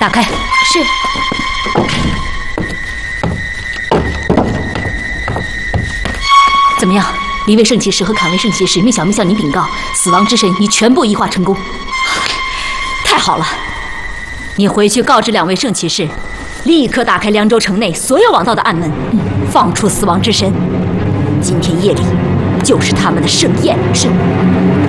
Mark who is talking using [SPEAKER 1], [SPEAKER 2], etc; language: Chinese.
[SPEAKER 1] 打开。
[SPEAKER 2] 是。
[SPEAKER 1] 怎么样？离位圣骑士和坎位圣骑士命小妹向你禀告，死亡之神已全部异化成功。太好了！你回去告知2位圣骑士，立刻打开凉州城内所有网道的暗门，放出死亡之神。今天夜里就是他们的盛宴。是。